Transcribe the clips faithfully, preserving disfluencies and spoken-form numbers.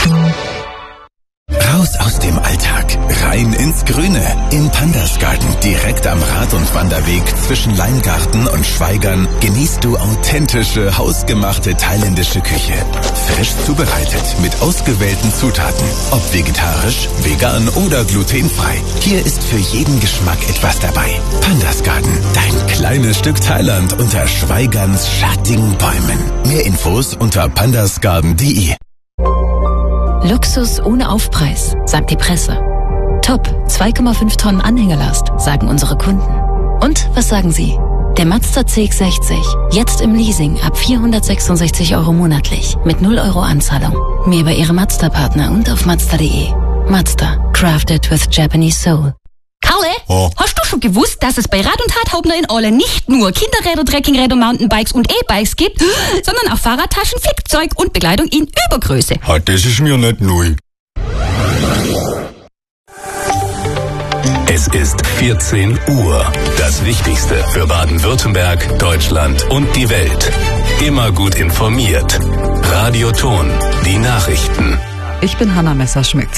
Raus aus dem Alltag, rein ins Grüne. Im Pandas Garden, direkt am Rad- und Wanderweg zwischen Leingarten und Schweigern, genießt du authentische, hausgemachte thailändische Küche. Frisch zubereitet, mit ausgewählten Zutaten. Ob vegetarisch, vegan oder glutenfrei. Hier ist für jeden Geschmack etwas dabei. Pandas Garden, dein kleines Stück Thailand unter Schweigerns schattigen Bäumen. Mehr Infos unter pandasgarden punkt de. Luxus ohne Aufpreis, sagt die Presse. Top, zwei Komma fünf Tonnen Anhängerlast, sagen unsere Kunden. Und was sagen Sie? Der Mazda C X sechzig, jetzt im Leasing ab vierhundertsechsundsechzig Euro monatlich, mit null Euro Anzahlung. Mehr bei Ihrem Mazda-Partner und auf mazda punkt de. Mazda, crafted with Japanese soul. Karle, oh. Hast du schon gewusst, dass es bei Rad- und Radhauptner in Ole nicht nur Kinderräder, Trekkingräder, Mountainbikes und E-Bikes gibt, sondern auch Fahrradtaschen, Flickzeug und Bekleidung in Übergröße? Ah, das ist mir nicht neu. Es ist vierzehn Uhr. Das Wichtigste für Baden-Württemberg, Deutschland und die Welt. Immer gut informiert. Radio Ton, die Nachrichten. Ich bin Hanna Messerschmidt.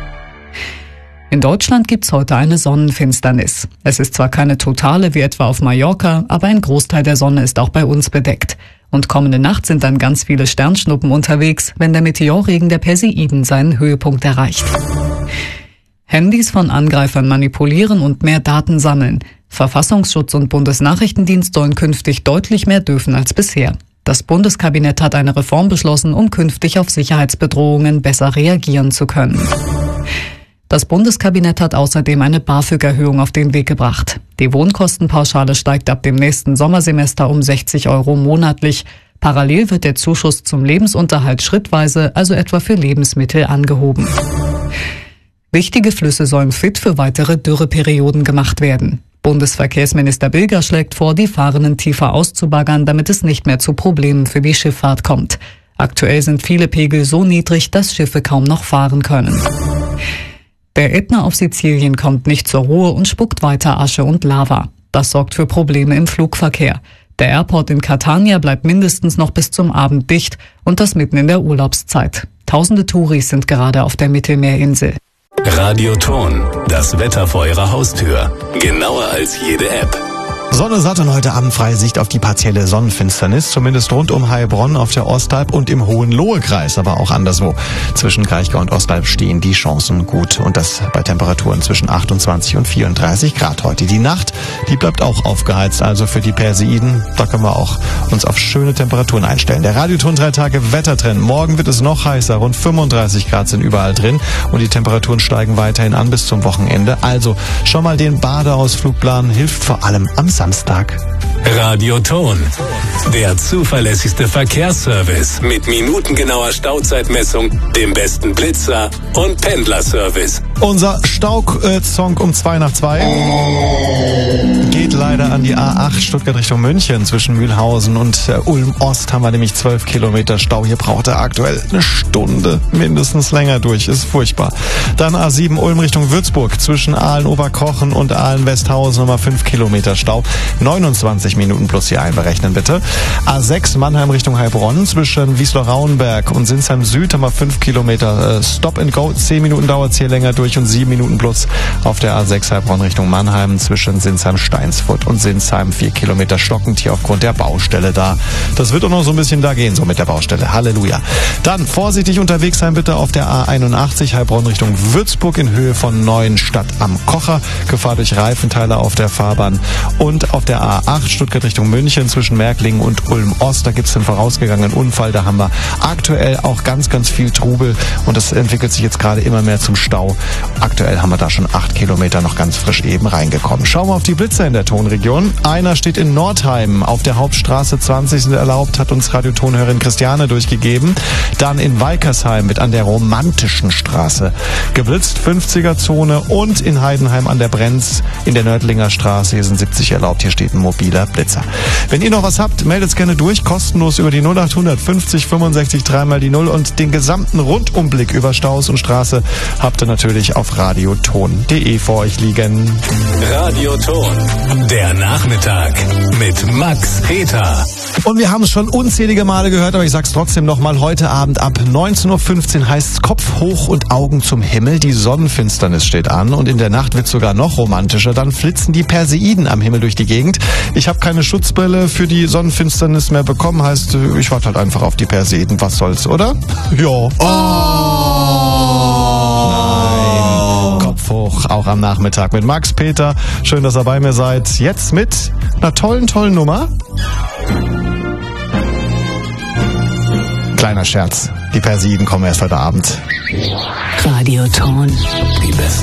In Deutschland gibt's heute eine Sonnenfinsternis. Es ist zwar keine totale wie etwa auf Mallorca, aber ein Großteil der Sonne ist auch bei uns bedeckt. Und kommende Nacht sind dann ganz viele Sternschnuppen unterwegs, wenn der Meteorregen der Perseiden seinen Höhepunkt erreicht. Handys von Angreifern manipulieren und mehr Daten sammeln. Verfassungsschutz und Bundesnachrichtendienst sollen künftig deutlich mehr dürfen als bisher. Das Bundeskabinett hat eine Reform beschlossen, um künftig auf Sicherheitsbedrohungen besser reagieren zu können. Das Bundeskabinett hat außerdem eine BAföG-Erhöhung auf den Weg gebracht. Die Wohnkostenpauschale steigt ab dem nächsten Sommersemester um sechzig Euro monatlich. Parallel wird der Zuschuss zum Lebensunterhalt schrittweise, also etwa für Lebensmittel, angehoben. Wichtige Flüsse sollen fit für weitere Dürreperioden gemacht werden. Bundesverkehrsminister Bilger schlägt vor, die Fahrenden tiefer auszubaggern, damit es nicht mehr zu Problemen für die Schifffahrt kommt. Aktuell sind viele Pegel so niedrig, dass Schiffe kaum noch fahren können. Der Ätna auf Sizilien kommt nicht zur Ruhe und spuckt weiter Asche und Lava. Das sorgt für Probleme im Flugverkehr. Der Airport in Catania bleibt mindestens noch bis zum Abend dicht und das mitten in der Urlaubszeit. Tausende Touris sind gerade auf der Mittelmeerinsel. Radio Ton, das Wetter vor Ihrer Haustür. Genauer als jede App. Sonne satt und heute Abend freie Sicht auf die partielle Sonnenfinsternis, zumindest rund um Heilbronn auf der Ostalb und im Hohenlohe-Kreis, aber auch anderswo. Zwischen Kraichgau und Ostalb stehen die Chancen gut und das bei Temperaturen zwischen achtundzwanzig und vierunddreißig Grad heute. Die Nacht, die bleibt auch aufgeheizt, also für die Perseiden, da können wir auch uns auf schöne Temperaturen einstellen. Der Radioton drei Tage Wettertrend. Morgen wird es noch heißer, rund fünfunddreißig Grad sind überall drin und die Temperaturen steigen weiterhin an bis zum Wochenende. Also schon mal den Badeausflug planen, hilft vor allem am Samstag. Radio Ton, der zuverlässigste Verkehrsservice mit minutengenauer Stauzeitmessung, dem besten Blitzer und Pendlerservice. Unser Stauk-Song um zwei nach zwei geht leider an die A acht Stuttgart Richtung München. Zwischen Mühlhausen und äh, Ulm-Ost haben wir nämlich zwölf Kilometer Stau. Hier braucht er aktuell eine Stunde mindestens länger durch. Ist furchtbar. Dann A sieben Ulm Richtung Würzburg. Zwischen Aalen-Oberkochen und Aalen-Westhausen nochmal fünf Kilometer Stau. neunundzwanzig Minuten plus hier einberechnen, bitte. A sechs Mannheim Richtung Heilbronn. Zwischen Wiesloch-Rauenberg und Sinsheim Süd haben wir fünf Kilometer äh, Stop and Go. zehn Minuten dauert es hier länger durch und sieben Minuten plus auf der A sechs Heilbronn Richtung Mannheim. Zwischen Sinsheim-Steinsfurt und Sinsheim vier Kilometer stockend hier aufgrund der Baustelle da. Das wird auch noch so ein bisschen da gehen, so mit der Baustelle. Halleluja. Dann vorsichtig unterwegs sein bitte auf der A einundachtzig Heilbronn Richtung Würzburg in Höhe von Neuenstadt am Kocher. Gefahr durch Reifenteile auf der Fahrbahn. Und auf der A acht Stuttgart Richtung München zwischen Märklingen und Ulm-Ost. Da gibt es einen vorausgegangenen Unfall. Da haben wir aktuell auch ganz, ganz viel Trubel und das entwickelt sich jetzt gerade immer mehr zum Stau. Aktuell haben wir da schon acht Kilometer noch ganz frisch eben reingekommen. Schauen wir auf die Blitzer in der Tonregion. Einer steht in Nordheim auf der Hauptstraße zwanzig sind erlaubt, hat uns Radiotonhörerin Christiane durchgegeben. Dann in Weikersheim mit an der romantischen Straße geblitzt, fünfziger Zone und in Heidenheim an der Brenz in der Nördlinger Straße. Hier sind siebzig erlaubt. Hier steht ein mobiler Blitzer. Wenn ihr noch was habt, meldet es gerne durch. Kostenlos über die null achthundert fünfzig fünfundsechzig dreimal die null und den gesamten Rundumblick über Staus und Straße habt ihr natürlich auf radioton punkt de vor euch liegen. Radio Ton, Der Nachmittag mit Max Peter. Und wir haben es schon unzählige Male gehört, aber ich sag's trotzdem nochmal. Heute Abend ab neunzehn Uhr fünfzehn heißt es Kopf hoch und Augen zum Himmel. Die Sonnenfinsternis steht an und in der Nacht wird's sogar noch romantischer. Dann flitzen die Perseiden am Himmel durch die Gegend. Ich habe keine Schutzbrille für die Sonnenfinsternis mehr bekommen. Heißt, ich warte halt einfach auf die Perseiden. Was soll's, oder? Ja. Oh! Nein. Kopf hoch, auch am Nachmittag mit Max Peter. Schön, dass ihr bei mir seid. Jetzt mit einer tollen, tollen Nummer. Kleiner Scherz. Die Perseiden kommen erst heute Abend. Radioton. Die besten